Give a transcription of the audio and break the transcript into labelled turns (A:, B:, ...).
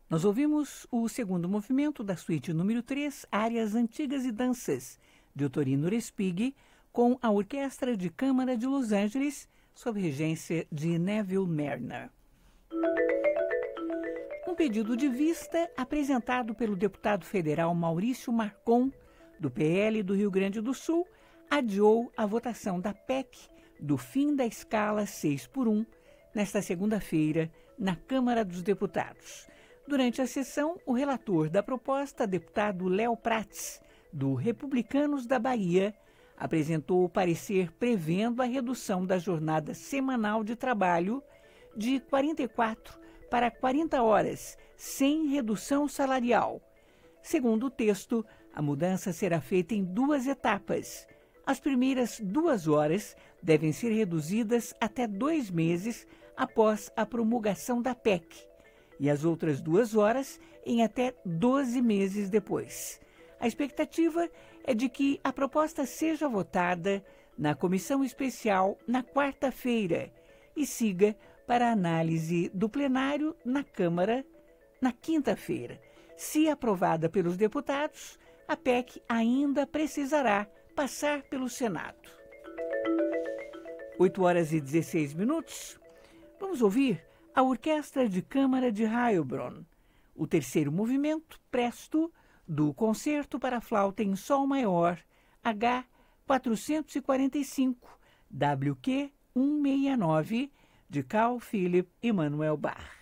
A: Nós ouvimos o segundo movimento da suíte número 3, Áreas Antigas e Danças, de Ottorino Respighi, com a Orquestra de Câmara de Los Angeles, sob regência de Neville Marriner. Um pedido de vista apresentado pelo deputado federal Maurício Marcon, do PL do Rio Grande do Sul, adiou a votação da PEC do fim da escala 6x1 nesta segunda-feira na Câmara dos Deputados. Durante a sessão, o relator da proposta, deputado Léo Prats, do Republicanos da Bahia, apresentou o parecer prevendo a redução da jornada semanal de trabalho de 44 para 40 horas, sem redução salarial. Segundo o texto, a mudança será feita em 2 etapas. As primeiras 2 horas devem ser reduzidas até 2 meses após a promulgação da PEC, e as outras 2 horas em até 12 meses depois. A expectativa é de que a proposta seja votada na comissão especial na quarta-feira e siga para análise do plenário na Câmara na quinta-feira. Se aprovada pelos deputados, a PEC ainda precisará passar pelo Senado. 8h16. Vamos ouvir a Orquestra de Câmara de Heilbronn, o terceiro movimento, Presto, do Concerto para Flauta em Sol Maior, H 445, WQ 169, de Carl Philipp Emanuel Bach.